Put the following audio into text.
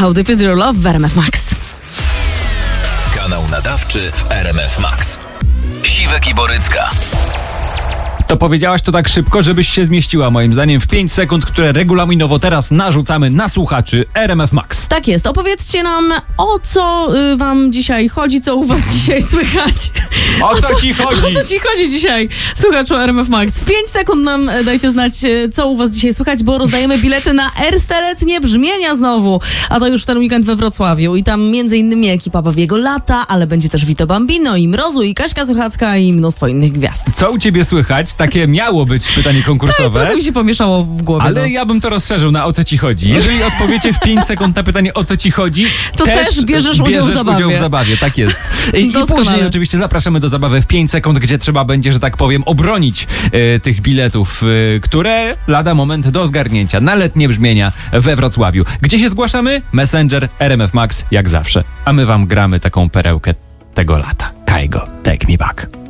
How Deep Is Your Love w RMF Max. Kanał nadawczy w RMF Max. Siwek i Borycka. To powiedziałaś to tak szybko, żebyś się zmieściła moim zdaniem w 5 sekund, które regulaminowo teraz narzucamy na słuchaczy RMF Max. Tak jest. Opowiedzcie nam, o co wam dzisiaj chodzi, co u was dzisiaj słychać. O co ci chodzi? O co ci chodzi dzisiaj, słuchaczu RMF Max? W 5 sekund nam dajcie znać, co u was dzisiaj słychać, bo rozdajemy bilety na Ersteletnie Brzmienia znowu. A to już w ten weekend we Wrocławiu. I tam między innymi ekipa Babiego Lata, ale będzie też Vito Bambino i Mrozu, i Kaśka Suchacka i mnóstwo innych gwiazd. Co u ciebie słychać? Takie miało być pytanie konkursowe. Tak, trochę mi się pomieszało w głowie. Ale ja bym to rozszerzył na o co ci chodzi. Jeżeli odpowiecie w 5 sekund na pytanie o co ci chodzi, to też bierzesz udział w zabawie. Tak jest. I później oczywiście zapraszamy do zabawy w 5 sekund, gdzie trzeba będzie, że tak powiem, obronić tych biletów, które lada moment do zgarnięcia na letnie brzmienia we Wrocławiu. Gdzie się zgłaszamy? Messenger RMF Max jak zawsze. A my wam gramy taką perełkę tego lata. Kaigo, Take Me Back.